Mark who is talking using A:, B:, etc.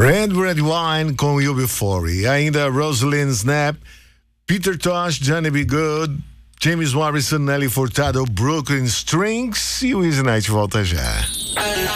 A: Red Wine com UB40. Ainda Rosalind Snap, Peter Tosh, Johnny B. Good, James Morrison, Nelly Furtado, Brooklyn Strings e o Easy Night volta já.